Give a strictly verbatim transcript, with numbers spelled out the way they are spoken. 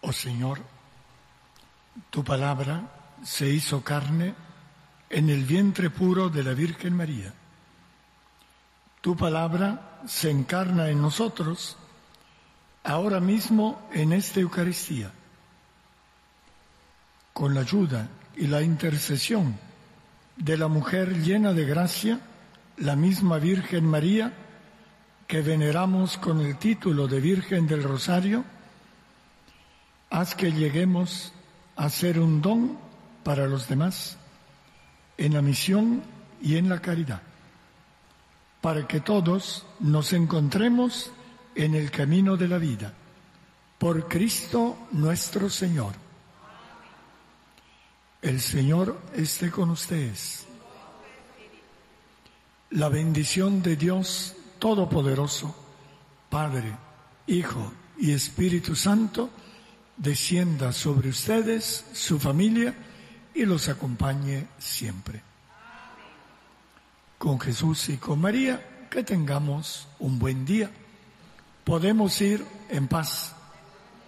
Oh Señor, tu palabra se hizo carne en el vientre puro de la Virgen María. Tu palabra se encarna en nosotros ahora mismo en esta Eucaristía. Con la ayuda y la intercesión de la mujer llena de gracia, la misma Virgen María, que veneramos con el título de Virgen del Rosario, haz que lleguemos a ser un don para los demás, en la misión y en la caridad, para que todos nos encontremos en el camino de la vida, por Cristo nuestro Señor. El Señor esté con ustedes. La bendición de Dios Todopoderoso, Padre, Hijo y Espíritu Santo, descienda sobre ustedes, su familia, y los acompañe siempre. Con Jesús y con María, que tengamos un buen día. Podemos ir en paz.